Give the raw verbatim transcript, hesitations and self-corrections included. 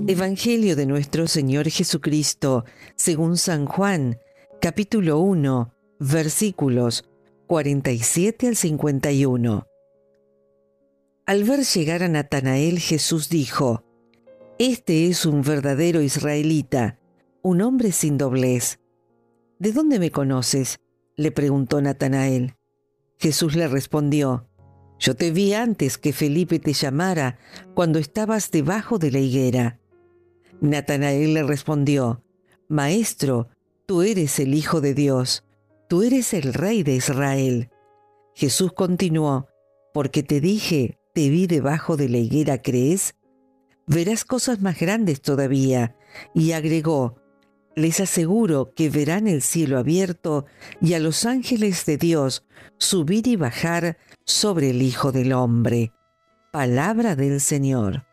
Evangelio de nuestro Señor Jesucristo, según San Juan, capítulo uno, versículos cuarenta y siete al cincuenta y uno. Al ver llegar a Natanael, Jesús dijo: «Este es un verdadero israelita, un hombre sin doblez». «¿De dónde me conoces?», le preguntó Natanael. Jesús le respondió: «Yo te vi antes que Felipe te llamara, cuando estabas debajo de la higuera». Natanael le respondió: «Maestro, tú eres el Hijo de Dios, tú eres el Rey de Israel». Jesús continuó: «Porque te dije, te vi debajo de la higuera, ¿crees? Verás cosas más grandes todavía». Y agregó: «Les aseguro que verán el cielo abierto y a los ángeles de Dios subir y bajar sobre el Hijo del Hombre». Palabra del Señor.